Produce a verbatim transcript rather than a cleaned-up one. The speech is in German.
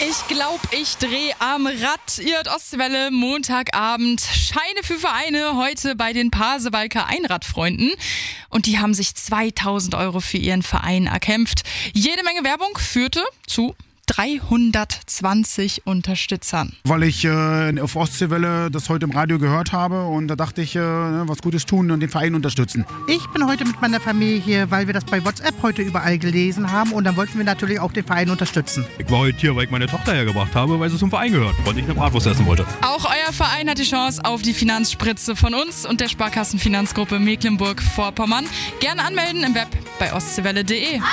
Ich glaub, ich dreh am Rad. Ihr hört Ostwelle, Montagabend. Scheine für Vereine heute bei den Pasewalker Einradfreunden. Und die haben sich zweitausend Euro für ihren Verein erkämpft. Jede Menge Werbung führte zu dreihundertzwanzig Unterstützern. Weil ich äh, auf Ostseewelle das heute im Radio gehört habe und da dachte ich, äh, was Gutes tun und den Verein unterstützen. Ich bin heute mit meiner Familie hier, weil wir das bei WhatsApp heute überall gelesen haben und dann wollten wir natürlich auch den Verein unterstützen. Ich war heute hier, weil ich meine Tochter hergebracht habe, weil sie zum Verein gehört und ich eine Bratwurst essen wollte. Auch euer Verein hat die Chance auf die Finanzspritze von uns und der Sparkassenfinanzgruppe Mecklenburg-Vorpommern. Gerne anmelden im Web bei ostseewelle punkt de.